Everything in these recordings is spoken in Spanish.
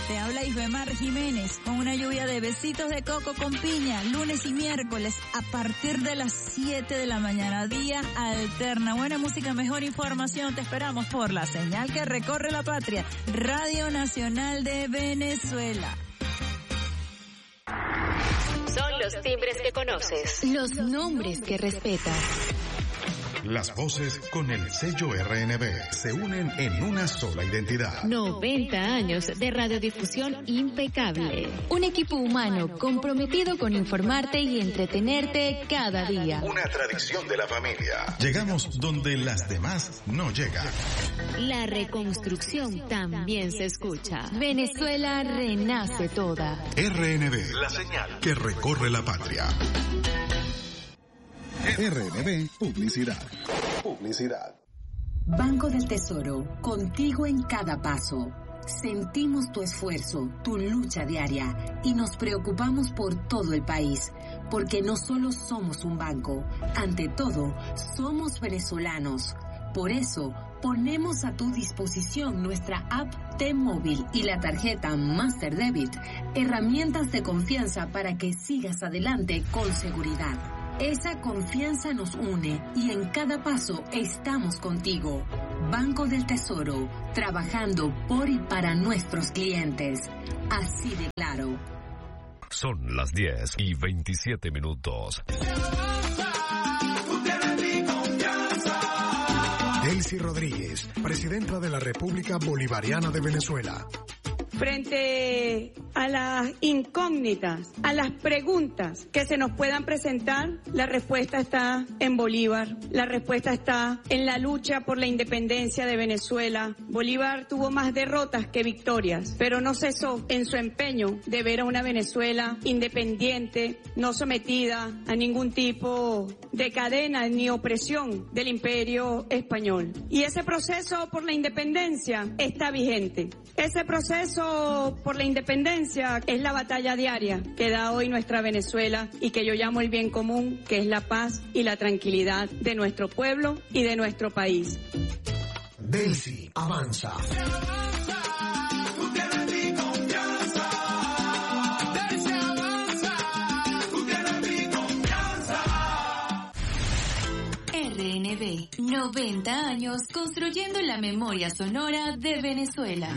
Te habla Isbemar Jiménez con una lluvia de besitos de coco con piña, lunes y miércoles a partir de las 7 de la mañana, día alterna. Buena música, mejor información, te esperamos por la señal que recorre la patria, Radio Nacional de Venezuela. Son los timbres que conoces, los nombres que respetas. Las voces con el sello RNB se unen en una sola identidad. 90 años de radiodifusión impecable. Un equipo humano comprometido con informarte y entretenerte cada día. Una tradición de la familia. Llegamos donde las demás no llegan. La reconstrucción también se escucha. Venezuela renace toda. RNB, la señal que recorre la patria. RNB Publicidad. Banco del Tesoro, contigo en cada paso. Sentimos tu esfuerzo, tu lucha diaria y nos preocupamos por todo el país, porque no solo somos un banco, ante todo, somos venezolanos. Por eso, ponemos a tu disposición nuestra app T-Móvil y la tarjeta Master Debit, herramientas de confianza para que sigas adelante con seguridad. Esa confianza nos une y en cada paso estamos contigo. Banco del Tesoro, trabajando por y para nuestros clientes. Así de claro. Son las 10:27. Delcy Rodríguez, presidenta de la República Bolivariana de Venezuela. Frente a las incógnitas, a las preguntas que se nos puedan presentar, la respuesta está en Bolívar, la respuesta está en la lucha por la independencia de Venezuela. Bolívar tuvo más derrotas que victorias, pero no cesó en su empeño de ver a una Venezuela independiente, no sometida a ningún tipo de cadena ni opresión del imperio español. Y ese proceso por la independencia está vigente. Ese proceso por la independencia es la batalla diaria que da hoy nuestra Venezuela y que yo llamo el bien común, que es la paz y la tranquilidad de nuestro pueblo y de nuestro país. Delcy avanza. RNB, 90 años construyendo la memoria sonora de Venezuela.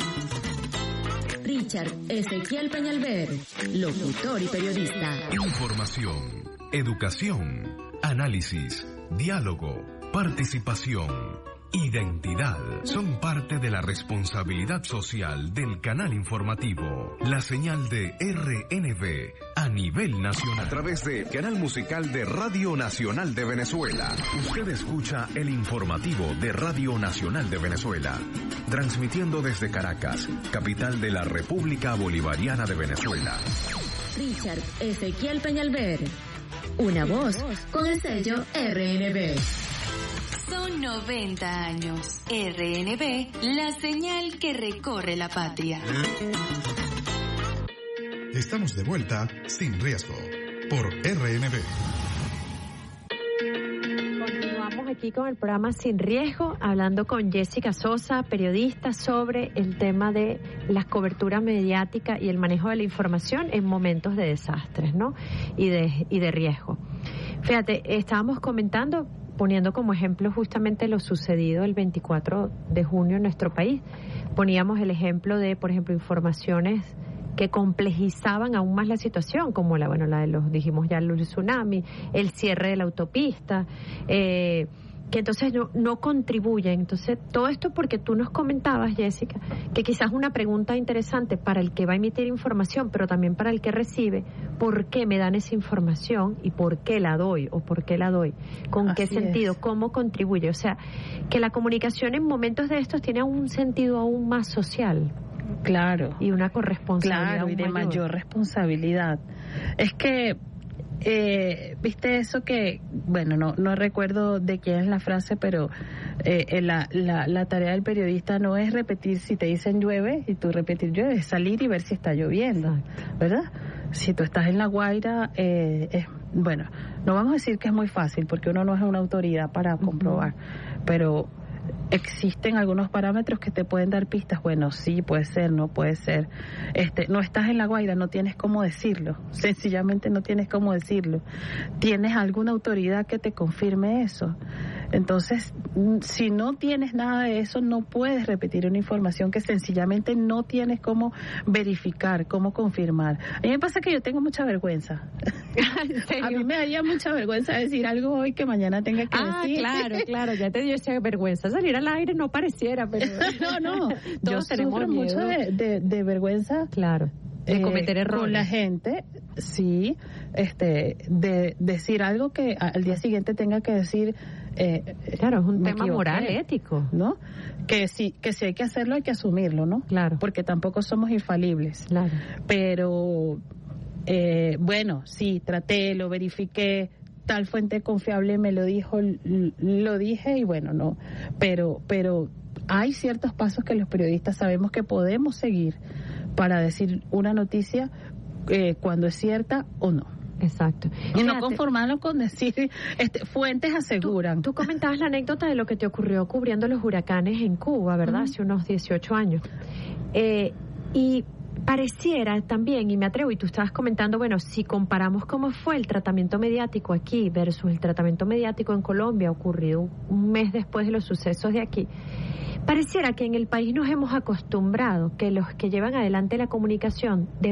Richard Ezequiel Peñalver, locutor y periodista. Información, educación, análisis, diálogo, participación, identidad. Son parte de la responsabilidad social del canal informativo. La señal de RNB a nivel nacional. A través de Canal Musical de Radio Nacional de Venezuela. Usted escucha el informativo de Radio Nacional de Venezuela. Transmitiendo desde Caracas, capital de la República Bolivariana de Venezuela. Richard Ezequiel Peñalver, una voz con el sello RNB. Son 90 años. RNB, la señal que recorre la patria. Estamos de vuelta sin riesgo por RNB. Continuamos aquí con el programa Sin Riesgo, hablando con Jessica Sosa, periodista, sobre el tema de las coberturas mediáticas y el manejo de la información en momentos de desastres, ¿no? Y de riesgo. Fíjate, estábamos comentando, poniendo como ejemplo justamente lo sucedido el 24 de junio en nuestro país. Poníamos el ejemplo de, por ejemplo, informaciones que complejizaban aún más la situación, como la de los, dijimos ya, el tsunami, el cierre de la autopista, que entonces no contribuyen. Entonces, todo esto porque tú nos comentabas, Jessica, que quizás una pregunta interesante para el que va a emitir información, pero también para el que recibe: ¿por qué me dan esa información y por qué la doy o por qué la doy? ¿Con Así qué sentido? ¿Cómo contribuye? O sea, que la comunicación en momentos de estos tiene un sentido aún más social. Claro. Y una corresponsabilidad. Claro, y de mayor responsabilidad. Es que viste eso que, bueno, no recuerdo de quién es la frase, pero la tarea del periodista no es repetir si te dicen llueve y tú repetir llueve, es salir y ver si está lloviendo, ¿verdad? Si tú estás en La Guaira, bueno, no vamos a decir que es muy fácil porque uno no es una autoridad para comprobar, pero ¿Existen algunos parámetros que te pueden dar pistas? Bueno, sí, puede ser, no puede ser. No estás en La Guaira, no tienes cómo decirlo. Sencillamente no tienes cómo decirlo. ¿Tienes alguna autoridad que te confirme eso? Entonces, si no tienes nada de eso, no puedes repetir una información que sencillamente no tienes cómo verificar, cómo confirmar. A mí me pasa que yo tengo mucha vergüenza. A mí me daría mucha vergüenza decir algo hoy que mañana tenga que decir. Claro, ya te dio esa vergüenza. Salir al aire no pareciera, pero... No, yo sufro mucho de vergüenza. Claro. De cometer errores. Con la gente, sí, de decir algo que al día siguiente tenga que decir... claro, es un tema moral, ético, ¿no? Que si hay que hacerlo, hay que asumirlo, ¿no? Claro. Porque tampoco somos infalibles. Claro. Pero, bueno, sí, traté, lo verifiqué, tal fuente confiable me lo dijo, lo dije y bueno, no. Pero hay ciertos pasos que los periodistas sabemos que podemos seguir para decir una noticia cuando es cierta o no. Exacto. Y no conformarlo con decir, fuentes aseguran. Tú comentabas la anécdota de lo que te ocurrió cubriendo los huracanes en Cuba, ¿verdad? Hace unos 18 años. Y pareciera también, y me atrevo, y tú estabas comentando, bueno, si comparamos cómo fue el tratamiento mediático aquí versus el tratamiento mediático en Colombia, ocurrido un mes después de los sucesos de aquí, pareciera que en el país nos hemos acostumbrado que los que llevan adelante la comunicación deben